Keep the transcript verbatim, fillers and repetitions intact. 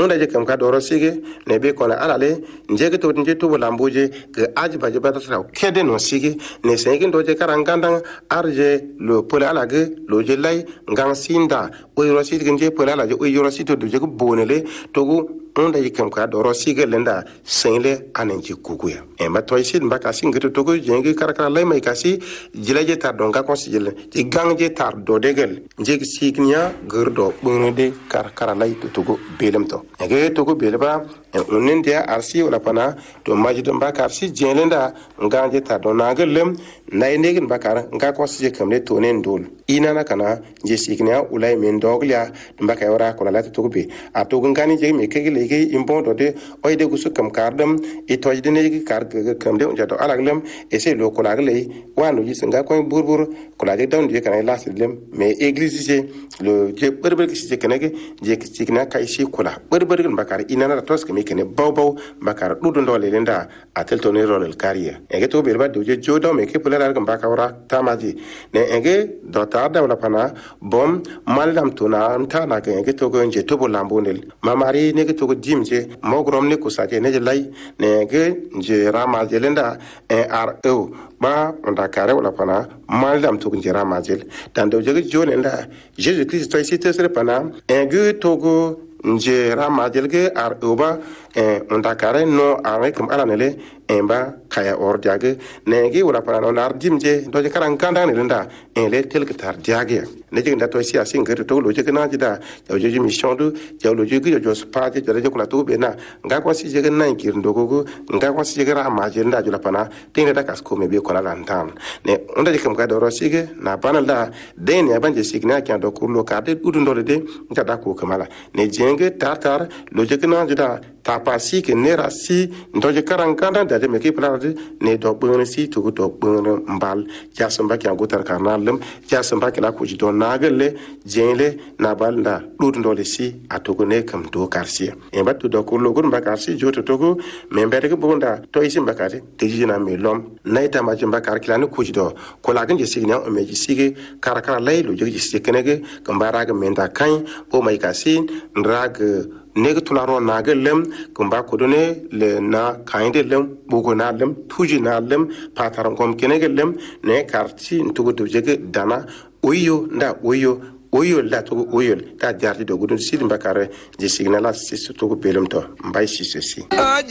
onda je kam ka doro sige ne be kona alale njege to nje to lamboje ke ajba je bata tra kede no sige ne sengin doje karangandang arje lo pola alage lo je lay ngang sinda o yoro sige nje pola alaje o yoro sige to je ko bonele togo onda je kam ka doro sige lenda sengle anenji kukuya e ma toy sid mbaka singito togo jenge karakara lay may kasi jilaje tar donga konsidel ti gangje tar do degel njege signya gurdo bonode karakara lay to togo belem to ege togo beleba unin dia arsi wala pana to majidum bakar si jelenda nganje tar do nagelem nay negen bakar nga konsije kamle to nen dol ina na kana je signya ulay men doglia mbaka wara ko la to be a to ngani je me kegele ge imbon do de oyde gusu kam kardam e to de ne kar kamde on jato alaglem e se lo ko lagle wanu ji singa ko burbur ko la de don de kana la silem me église je le je berber ki je kana ge je signya kai si ko la berber bakar ina na tos ke me kene bawbaw bakar dudu ndole lenda atel to ne rolel carrière ege to berba do je jodo me ke pula dar gam bakawra tamaji ne ege do tarda wala pana bom maldam to na anta na ke ege to go nje to bo lambonel mamari ne ke to go dimje mogrom ne ko saje ne je lay ne ege je rama jelenda e ar o ba onda kare wala pana maldam to nje rama jel dan do je jonenda Jesus Christ to isi sere pana ege to go nje rama jelge ar oba e onda kare no are kam ala nele emba kaya or diage negi wala para no nar dimje do je karan kanda ne lenda en le tel tar diage ne je nda to si asin gere to lo je kana jida jo je mission du jo lo je gi jo spa je je ko la to be na nga ko si je na ngir ndogo nga ko si je rama je nda jo la pana tinde da kas ko me be ko la lantam ne onda je kam ka do ro sige na panal da den ya banje signa kya do ko lo ka de udu ndole de nta da ko kamala ne jenge tartar lo je kana jida tapasi ke nera si ndoje karankanda da de meke plade ne do bone si to do bone mbal jasamba kya gotar karnalem jasamba kala ko jidon nagelle jenle na balda dud ndole si atogo ne kam do karsi e battu do ko logon bakarsi joto togo membere ke bonda to isi bakate te jina me lom naita ma jamba kar kila ne ko jido ko la ganje signa o meji sige karakara laylo jogi sikenege kambara ga menda kan o mai kasi ndrag neg tularo nagelem kumba kodone le na kainde lem bugo na lem tuji na lem pataram kom kenegelem ne karti ntugo dojege dana oyo nda oyo oyo la to oyo ta jardi do gudun sidin bakare je signala sisto to belem to mbay sisesi